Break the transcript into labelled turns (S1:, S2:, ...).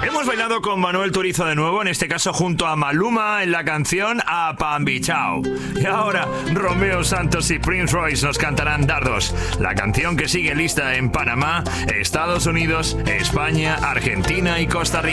S1: Hemos bailado con Manuel Turizo de nuevo, en este caso junto a Maluma en la canción Apambichao. Y ahora Romeo Santos y Prince Royce nos cantarán Dardos, la canción que sigue lista en Panamá, Estados Unidos, España, Argentina y Costa Rica.